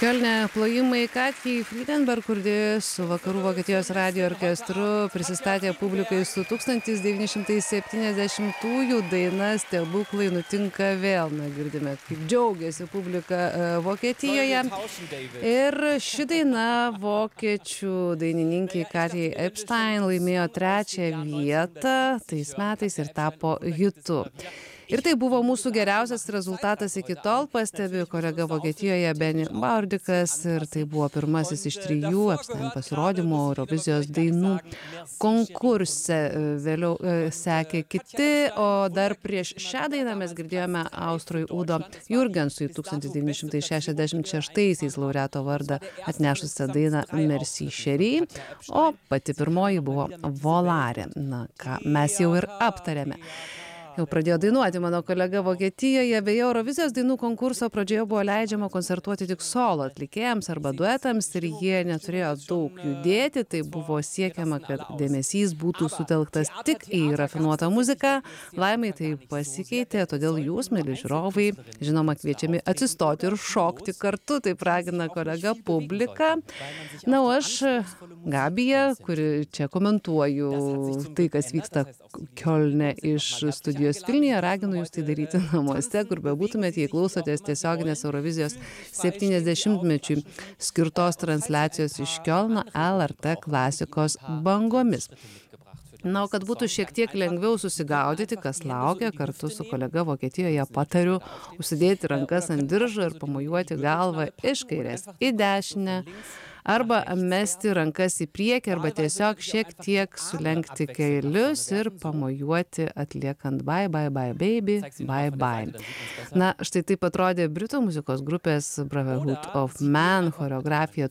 Kiolne plojimai Katjai Friedenberg, kuri su Vakarų Vokietijos radijo orkestru prisistatė publikai su 1970-ųjų daina Stebuklai nutinka vėl. Na, girdime, kaip džiaugiasi publika Vokietijoje. Ir ši daina vokiečių dainininkiai Katjai Epstein laimėjo 3. vietą tais metais ir tapo hitu. Ir tai buvo mūsų geriausias rezultatas iki tol, pastebi kolega Vokietijoje Benny Baurdikas, ir tai buvo pirmasis iš 3 Epstein pasirodymų Eurovizijos dainų konkurse. Vėliau sekė kiti, o dar prieš šią dainą mes girdėjome Austrui Udo Jurgensui 1966 laureato vardą atnešusią dainą Merci Chérie, o pati pirmoji buvo Volare, na, ką mes jau ir aptarėme. Jau pradėjo dainuoti mano kolega Vokietijoje. Beje, Eurovizijos dainų konkurso pradžioje buvo leidžiama koncertuoti tik solo atlikėjams arba duetams ir jie neturėjo daug judėti. Tai buvo siekiama, kad dėmesys būtų sutelktas tik į rafinuotą muziką. Laimei tai pasikeitė, todėl jūs, mieli žiūrovai, žinoma, kviečiami atsistoti ir šokti kartu. Tai ragina kolega publika. Na, o aš, Gabija, kuri čia komentuoju tai, kas vyksta Kiolne iš studijos Vilniuje, raginu jūs tai daryti namuose, kur bebūtumėte, jei klausotės tiesioginės Eurovizijos 70-mečiui skirtos transliacijos iš Kiolno LRT klasikos bangomis. Na, o kad būtų šiek tiek lengviau susigaudyti, kas laukia, kartu su kolega Vokietijoje patariu užsidėti rankas ant diržo ir pamojuoti galvą iš kairės į dešinę, arba mesti rankas į priekį, arba tiesiog šiek tiek sulenkti kailius ir pamojuoti atliekant Bye Bye Bye Baby, Bye Bye. Na, štai taip atrodė Britų muzikos grupės Brotherhood of Man choreografija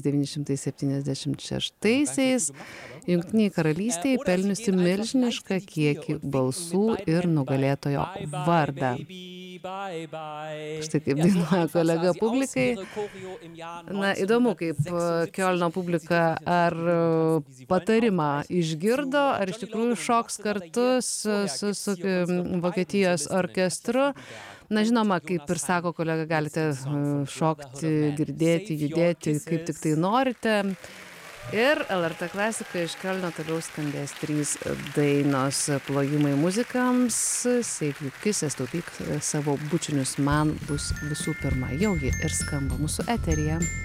1976-aisiais. Jungtinėje karalystėje pelniusi milžinišką kiekį balsų ir nugalėtojo vardą. Štai kaip dainuoja kolega publikai. Na, įdomu, kaip Kiolno publika ar patarimą išgirdo, ar iš tikrųjų šoks kartu su Vokietijos orkestru. Na, žinoma, kaip ir sako kolega, galite šokti, girdėti, judėti, kaip tik tai norite. Ir LRT klasika iš Kiolno toliau skambės 3 dainos plojimai muzikams. Save Your Kisses, taupyk savo bučinius, man bus visų pirma. Jau ji ir skamba mūsų eteryje.